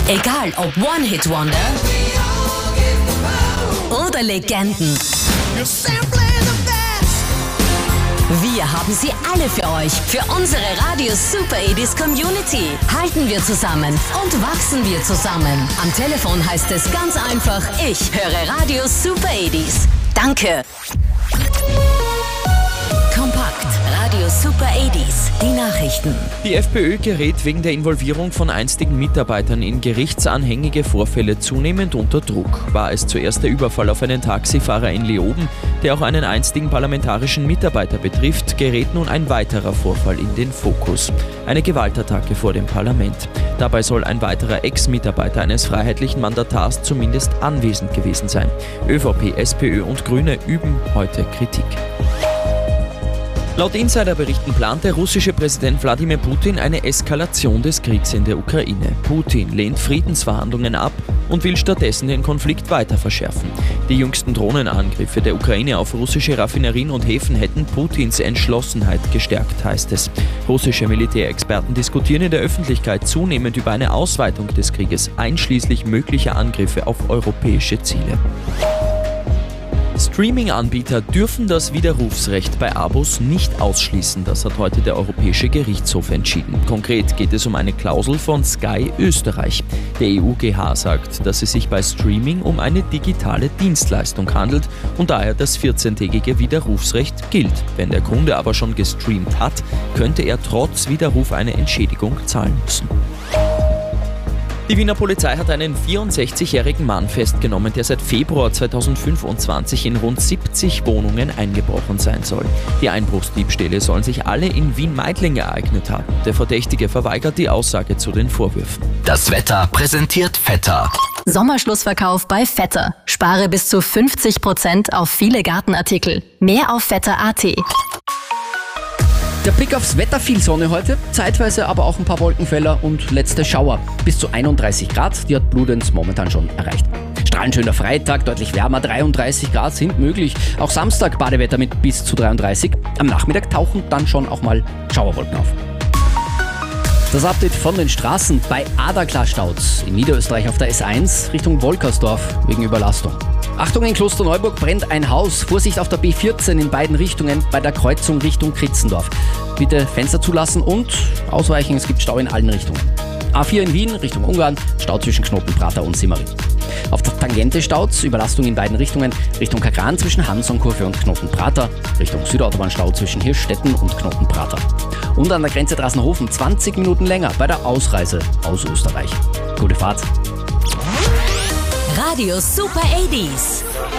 Egal ob One-Hit-Wonder oder Legenden. Wir haben sie alle für euch, für unsere Radio Super 80s Community. Halten wir zusammen und wachsen wir zusammen. Am Telefon heißt es ganz einfach, ich höre Radio Super 80s. Danke. Kompakt, Radio Super 80s, die Nachrichten. Die FPÖ gerät wegen der Involvierung von einstigen Mitarbeitern in gerichtsanhängige Vorfälle zunehmend unter Druck. War es zuerst der Überfall auf einen Taxifahrer in Leoben, der auch einen einstigen parlamentarischen Mitarbeiter betrifft, gerät nun ein weiterer Vorfall in den Fokus. Eine Gewaltattacke vor dem Parlament. Dabei soll ein weiterer Ex-Mitarbeiter eines freiheitlichen Mandatars zumindest anwesend gewesen sein. ÖVP, SPÖ und Grüne üben heute Kritik. Laut Insiderberichten plant der russische Präsident Wladimir Putin eine Eskalation des Kriegs in der Ukraine. Putin lehnt Friedensverhandlungen ab und will stattdessen den Konflikt weiter verschärfen. Die jüngsten Drohnenangriffe der Ukraine auf russische Raffinerien und Häfen hätten Putins Entschlossenheit gestärkt, heißt es. Russische Militärexperten diskutieren in der Öffentlichkeit zunehmend über eine Ausweitung des Krieges, einschließlich möglicher Angriffe auf europäische Ziele. Streaming-Anbieter dürfen das Widerrufsrecht bei Abos nicht ausschließen. Das hat heute der Europäische Gerichtshof entschieden. Konkret geht es um eine Klausel von Sky Österreich. Der EuGH sagt, dass es sich bei Streaming um eine digitale Dienstleistung handelt und daher das 14-tägige Widerrufsrecht gilt. Wenn der Kunde aber schon gestreamt hat, könnte er trotz Widerruf eine Entschädigung zahlen müssen. Die Wiener Polizei hat einen 64-jährigen Mann festgenommen, der seit Februar 2025 in rund 70 Wohnungen eingebrochen sein soll. Die Einbruchsdiebstähle sollen sich alle in Wien-Meidling ereignet haben. Der Verdächtige verweigert die Aussage zu den Vorwürfen. Das Wetter präsentiert Vetter. Sommerschlussverkauf bei Vetter. Spare bis zu 50% auf viele Gartenartikel. Mehr auf vetter.at. Der Blick aufs Wetter, viel Sonne heute, zeitweise aber auch ein paar Wolkenfeller und letzte Schauer. Bis zu 31 Grad, die hat Bludenz momentan schon erreicht. Strahlenschöner Freitag, deutlich wärmer, 33 Grad sind möglich. Auch Samstag Badewetter mit bis zu 33. Am Nachmittag tauchen dann schon auch mal Schauerwolken auf. Das Update von den Straßen: bei Adaklar-Staus in Niederösterreich auf der S1 Richtung Wolkersdorf wegen Überlastung. Achtung, in Klosterneuburg brennt ein Haus. Vorsicht auf der B14 in beiden Richtungen bei der Kreuzung Richtung Kritzendorf. Bitte Fenster zulassen und ausweichen, es gibt Stau in allen Richtungen. A4 in Wien Richtung Ungarn, Stau zwischen Knotenprater und Simmering. Auf der Tangente Staus, Überlastung in beiden Richtungen, Richtung Kagran zwischen Hansonkurve und Knotenprater, Richtung Südautobahn-Stau zwischen Hirschstetten und Knotenprater. Und an der Grenze Drassenhofen 20 Minuten länger bei der Ausreise aus Österreich. Gute Fahrt! Radio Super 80s.